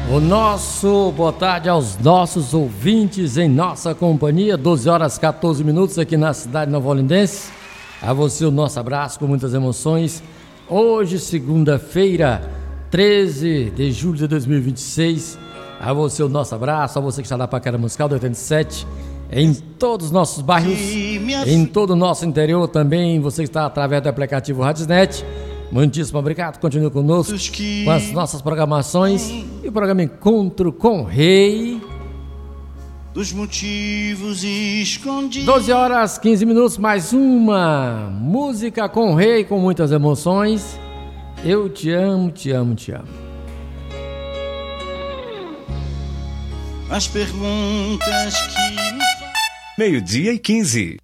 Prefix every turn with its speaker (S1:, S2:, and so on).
S1: O nosso boa tarde aos nossos ouvintes em nossa companhia, 12 horas 14 minutos aqui na cidade novolindense. A você o nosso abraço com muitas emoções. Hoje, segunda-feira, 13 de julho de 2026. A você o nosso abraço, a você que está na Paquera Musical do 87, em todos os nossos bairros, em todo o nosso interior também, você que está através do aplicativo Radiosnet. Muitíssimo obrigado, continue conosco com as nossas programações e o programa Encontro com o Rei.
S2: Dos motivos escondidos.
S1: 12 horas 15 minutos, mais uma música com o Rei, com muitas emoções. Eu te amo, te amo, te amo.
S2: As perguntas que me fazem.
S3: 12:15.